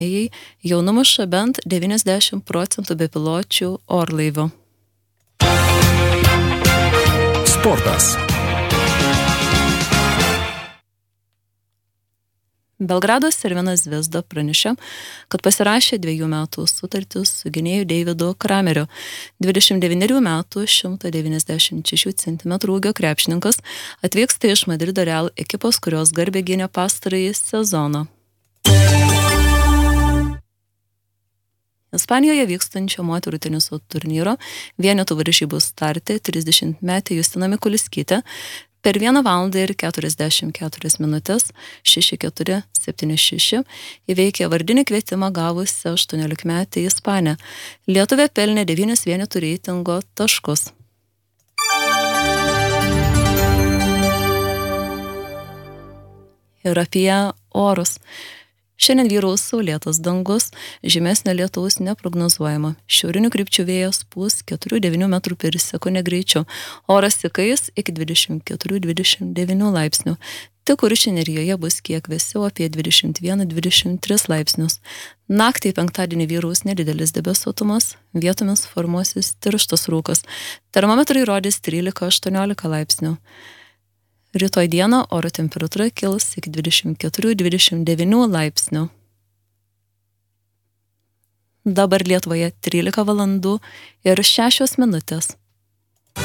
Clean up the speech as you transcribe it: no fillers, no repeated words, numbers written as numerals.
jau numuša bent 90% bepiločių orlaivių. Sportas. Belgrado Crvena Zvezda pranešė, kad pasirašė 2 metų sutartį su gynėju Davidu Krameriu. 29 metų 196 cm ūgio krepšininkas atvyksta iš Madrido Real ekipos, kurios garbę gynė pastarąjį sezoną. Ispanijoje vykstančio moterų teniso turnyro vienetų varžybų starte 30-metė Justina Mikuliskytė per 1 valandą ir 44 minutės 6-4, 7-6 įveikė vardinį kvietimą gavusią 18-metę Ispanę. Lietuvė pelnė 9 vienetų reitingo taškus. Ir apie orus. Šiandien vyraus saulėtas dangus, žymesnio lietaus neprognozuojama. Šiaurinių krypčių vėjas pūs 4-9 metrų per sekundę greičiu. Oras įkais iki 24-29 laipsnių. Tik Kuršių nerijoje bus kiek vėsiau apie 21-23 laipsnius. Naktį penktadienį vyraus nedidelis debesuotumas, vietomis formuosis tirštas rūkas. Termometrai rodys 13-18 laipsnių. Rytoj dieną oro temperatūra kils iki 24-29 laipsnių. Dabar Lietuvoje 13 valandų ir 6 minutės.